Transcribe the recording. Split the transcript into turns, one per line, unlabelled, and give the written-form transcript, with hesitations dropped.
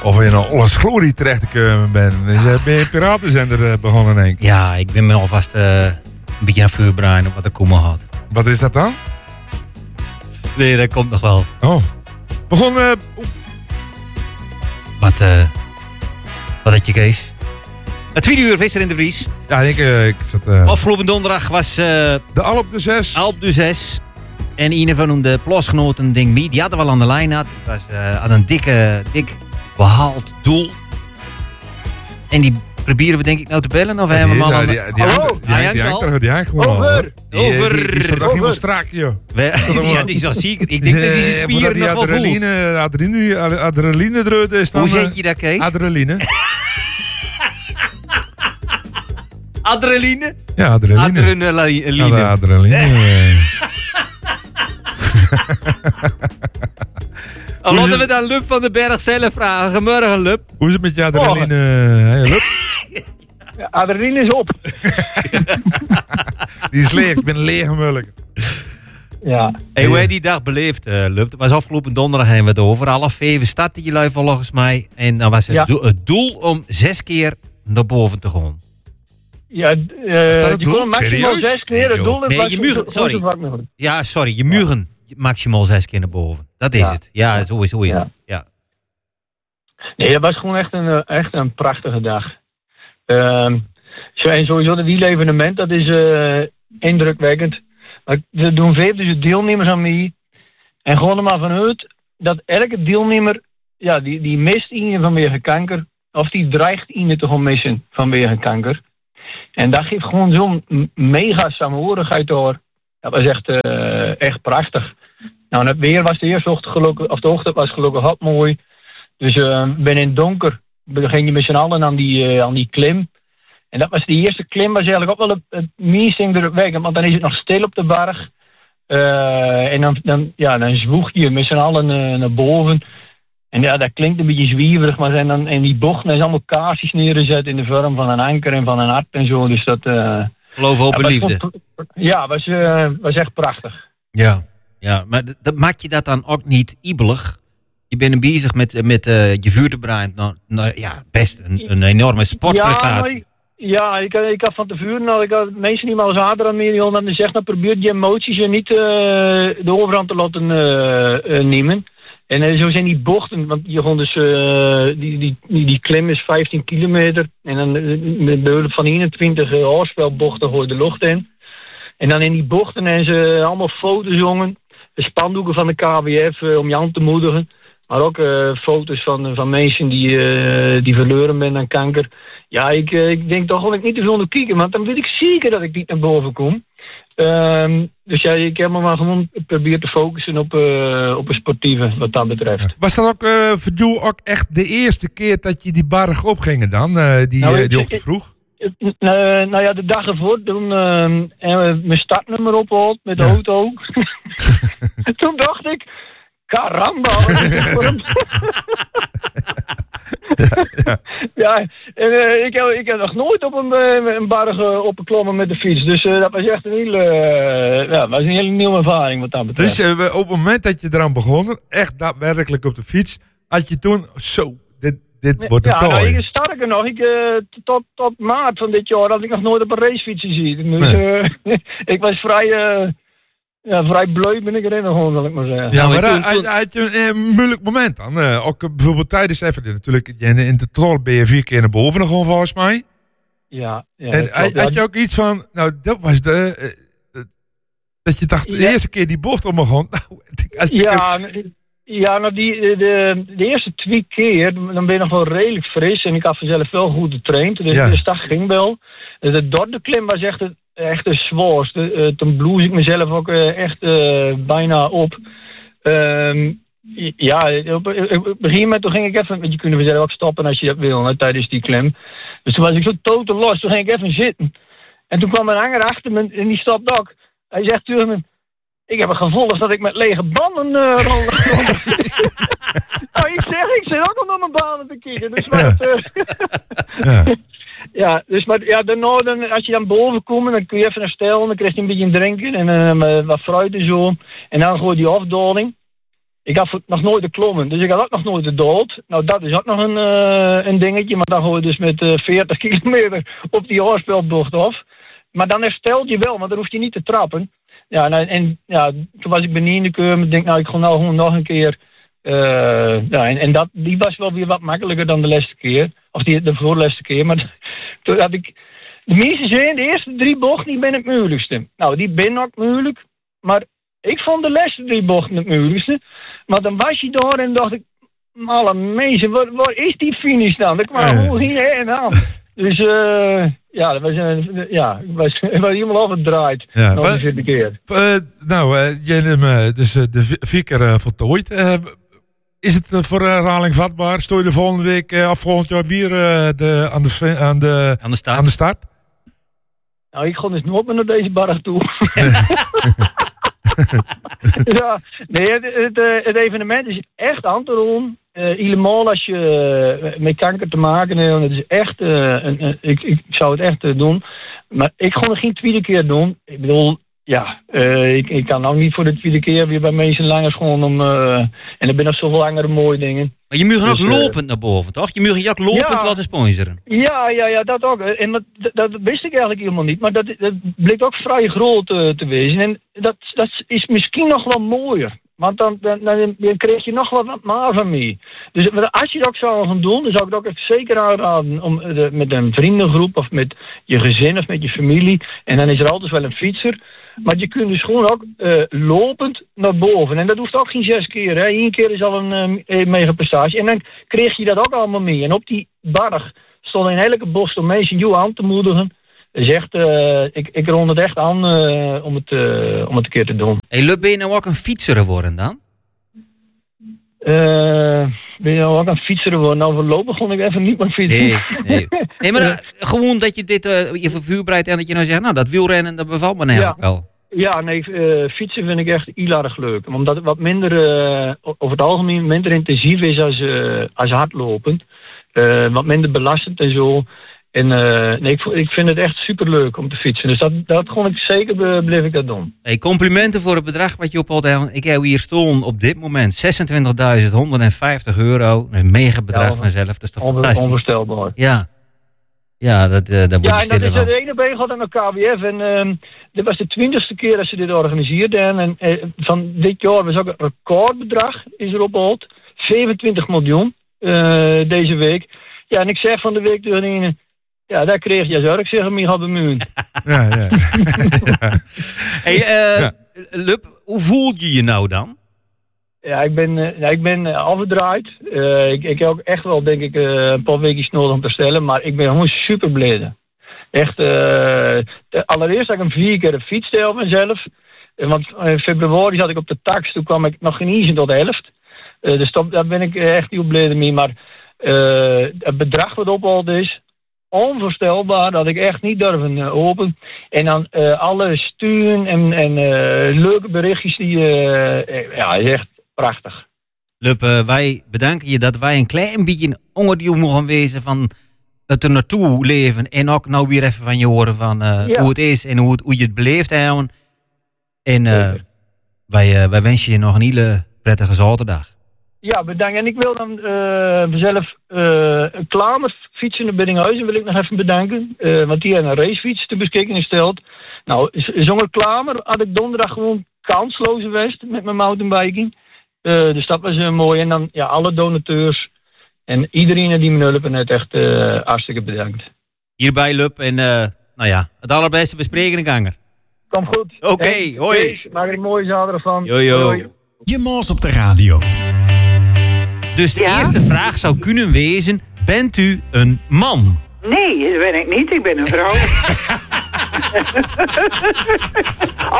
Of je nou alles glorie terecht te komen bent. Dus ben je een piratenzender begonnen, denk ik.
Ja, ik ben me alvast een beetje aan vuur breien op wat er komen had.
Wat is dat dan?
Nee, dat komt nog wel.
Oh. Begon...
Wat had je, Kees? Het 2 uur, Visser in de Vries.
Ja, ik zat...
Afgelopen donderdag was...
de Alp de 6.
Alp de 6. En een van de plasgenoten, denk ik, die hadden wel aan de lijn had. Het was had een dik behaald doel. En die proberen we denk ik nou te bellen. Of helemaal...
Die hangt gewoon over. Die staat nog helemaal strak, joh.
Ja, die is al ziek. Ik denk dat hij zijn spieren nog wel voelt.
Adrenaline eruit is dan...
Hoe zet je dat, Kees?
Adrenaline.
Adrenaline?
Ja, adrenaline. Adrenaline.
Laten we dan Lup van den Berg zelf vragen. Goedemorgen, Lup.
Hoe is het met je adrenaline, Lup?
Ja, adrenaline is op.
Die is leeg, ik ben leeg mulk.
Ja.
Hey, hoe heb je die dag beleefd, Lup? Het was afgelopen donderdag hebben we het over. 6:30 startte jullie volgens mij. En dan was het doel om 6 keer naar boven te gaan.
Ja, je kon maximaal 6 keer. Het doel is...
Nee, je mugen, sorry. Ja, sorry, je mugen maximaal 6 keer naar boven. Dat is het. Ja, sowieso. Ja.
Nee, dat was gewoon echt een prachtige dag. En sowieso de wielevenement, dat is indrukwekkend. Er doen 50 deelnemers aan mee. En gewoon er maar vanuit dat elke deelnemer, ja, die mist iemand vanwege kanker. Of die dreigt iemand te gaan missen vanwege kanker. En dat geeft gewoon zo'n mega samenhorigheid door. Dat was echt prachtig. Nou, en het weer was de eerste ochtend gelukkig, of de ochtend was gelukkig hot mooi. Dus ben in het donker begin je met z'n allen aan die klim. En dat was de eerste klim, was eigenlijk ook wel het meest indrukwekkend, want dan is het nog stil op de berg. En dan zwoeg je met z'n allen naar boven. En ja, dat klinkt een beetje zwieverig, maar zijn dan in die bochten is allemaal kaarsjes neergezet in de vorm van een anker en van een hart en zo. Dus dat...
Geloof, hoop en liefde.
Ja, was echt prachtig.
Ja, maar maak je dat dan ook niet ibelig? Je bent bezig met je vuur te breien. Nou, ja, best een enorme sportprestatie.
Ja, ik had van tevoren, ik had mensen niet maar als ader aan meer, dan zegt, nou probeer die emoties er niet de overhand te laten nemen. En zo zijn die bochten, want je gewoon dus, die klim is 15 kilometer. En dan met behulp van 21 hoorspelbochten gooi je de lucht in. En dan in die bochten hebben ze allemaal foto's jongen. De spandoeken van de KWF om je aan te moedigen. Maar ook foto's van mensen die verloren zijn aan kanker. Ja, ik denk toch wel ik niet te veel naar kijken, want dan weet ik zeker dat ik niet naar boven kom. Dus ja, ik heb me maar gewoon geprobeerd te focussen op een sportieve, wat dat betreft.
Was dat ook voor jou ook echt de eerste keer dat je die berg opgingen dan, die ochtend vroeg?
Nou ja, de dag ervoor, toen mijn startnummer opgehaald met de auto. Toen dacht ik, caramba. Ja, en ik heb nog nooit op een berg opgeklommen met de fiets. Dus dat was echt een hele nieuwe ervaring wat dat betreft.
Dus op het moment dat je eraan begon, echt daadwerkelijk op de fiets, had je toen dit wordt een tooi.
Nou, sterker nog, tot maart van dit jaar had ik nog nooit op een racefiets gezien. Dus ik was vrij bleu ben ik erin gewoon, zal ik maar zeggen.
Ja, maar had je een moeilijk moment dan? Ook bijvoorbeeld tijdens even natuurlijk, in de totaal ben je 4 keer naar boven gewoon volgens mij.
Ja.
En had je ook iets van, nou dat was dat je dacht de eerste keer die bocht ombegon.
Nou, de eerste 2 keer, dan ben je nog wel redelijk fris en ik had vanzelf wel goed getraind. Dus dat ging wel. De derde klim was echt de zwaarste. Toen bloes ik mezelf ook echt bijna op. Op een gegeven moment toen ging ik even, want je kunt mezelf ook stoppen als je dat wil, tijdens die klim. Dus toen was ik zo totaal los, toen ging ik even zitten. En toen kwam een hanger achter me en die stopt ook. Hij zegt tegen me, ik heb een gevoel dat ik met lege banden rol. Nou, ik zit ook al naar mijn banen te kijken. Dus daarna, als je dan boven komt, dan kun je even herstellen. Dan krijg je een beetje drinken en wat fruit en zo. En dan gooi je die afdaling. Ik had nog nooit de klommen, dus ik had ook nog nooit de dood. Nou, dat is ook nog een dingetje, maar dan gooi je dus met 40 kilometer op die hoorspelbocht af. Maar dan herstelt je wel, want dan hoef je niet te trappen. Ja, en toen was ik beneden in de keur, ik denk, nou, ik ga nou gewoon nog een keer. Die was wel weer wat makkelijker dan de laatste keer. Of de voorlaatste keer, maar toen had ik. De meeste zijn, de eerste 3 bochten, die ben het moeilijkste. Nou, die ben ook moeilijk, maar ik vond de laatste 3 bochten het moeilijkste. Maar dan was je daar en dacht ik, alle mensen, waar is die finish dan? Ik kwam gewoon hierheen aan. Dus dat was helemaal afgedraaid.
Ja,
nog de 4e keer.
Jij neemt dus de 4 keer voltooid. Is het voor herhaling vatbaar? Stoor je de volgende week of volgend jaar weer aan de start?
Nou, ik ga dus nooit meer naar deze berg toe. Ja, nee, het evenement is echt aan te doen. Helemaal als je met kanker te maken hebt. Het is echt, ik zou het echt doen. Maar ik ga het geen tweede keer doen. Ik bedoel, ik kan ook niet voor de tweede keer weer bij mensen langer gewoon om. En er zijn nog zoveel andere mooie dingen.
Maar je moet ook lopend naar boven, toch? Je moet je ook lopend laten sponsoren.
Ja, dat ook. En dat wist ik eigenlijk helemaal niet. Maar dat bleek ook vrij groot te wezen. En dat is misschien nog wel mooier. Want dan kreeg je nog wat meer van mij. Dus als je dat ook zou gaan doen, dan zou ik het ook echt zeker aanraden om met een vriendengroep of met je gezin of met je familie. En dan is er altijd wel een fietser. Maar je kunt dus gewoon ook lopend naar boven. En dat hoeft ook geen 6 keer. Hè. 1 keer is al een mega prestatie. En dan kreeg je dat ook allemaal mee. En op die berg stond een hele bos om mensen jou aan te moedigen. Dus echt, ik rond het echt aan om het een keer te doen.
Hey, Lup, ben je nou ook een fietser geworden dan?
Ben je nou ook een fietser geworden? Nou, voorlopig kon ik even niet meer fietsen.
Nee, maar gewoon dat je dit je vervuurbreidt en dat je nou zegt, nou, dat wielrennen, dat bevalt me eigenlijk wel. Ja, nee,
fietsen vind ik echt heel erg leuk. Omdat het wat minder, over het algemeen, minder intensief is als hardlopen. Wat minder belastend en zo. En ik vind het echt superleuk om te fietsen. Dus dat gewoon ik zeker blijf ik dat doen.
Hey, complimenten voor het bedrag wat je ophoudt. Ik heb hier stonden op dit moment €26.150. Een mega bedrag vanzelf. Dat is toch fantastisch?
Onvoorstelbaar.
Ja, dat wordt
en dat is het ene been gaat aan de KWF. En dit was de 20e keer dat ze dit organiseerden. En van dit jaar was ook een recordbedrag is er opgehaald. 27 miljoen deze week. Ja, en ik zeg van de week door een. Ja, daar kreeg je zo. Ik zeg hem, je gaat bemuren.
Ja.
Hey, Lup, hoe voel je je nou dan?
Ja, ik ben afgedraaid. Ik heb ook echt wel, denk ik, een paar weken nodig om te stellen. Maar ik ben gewoon super blij. Echt, allereerst had ik 4 keer een fiets tegen mezelf. Want in februari zat ik op de tax. Toen kwam ik nog geen eens tot de helft. Dus daar ben ik echt heel blij mee. Maar het bedrag wat opgehaald is, onvoorstelbaar, dat ik echt niet durven open. En dan alle steun en leuke berichtjes die is echt prachtig.
Lup, wij bedanken je dat wij een klein beetje onderdeel mogen wezen van het er naartoe leven. En ook nou weer even van je horen van hoe het is en hoe je het beleeft hebben. En wij wensen je nog een hele prettige zaterdag. Ja,
bedankt. En ik wil dan mezelf Klamer fietsen naar Biddinghuizen wil ik nog even bedanken. Want die hebben een racefiets te beschikking gesteld. Nou, zonder Klamer had ik donderdag gewoon kansloos geweest met mijn mountainbiking. Dus dat was mooi. En dan alle donateurs en iedereen die me hulpen net echt hartstikke bedankt.
Hierbij Lup en het allerbeste bespreken ganger.
Kom goed.
Oké, hoi.
Kees, maak er een mooie zaterdag van.
Jo.
Je Moos op de radio.
Dus de eerste vraag zou kunnen wezen, bent u een man?
Nee, dat ben ik niet. Ik ben een vrouw.